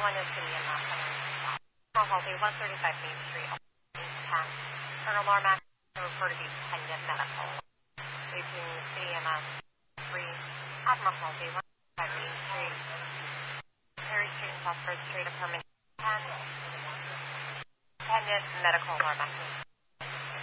911 is City and Halsey, 135 Main Street, 10. Colonel Larmack will refer to be pending medical. Reaching City MS 3, Admiral Halsey, 135 Main Street, Perry Street and Southford Street, apartment 10. Pending medical Larmack.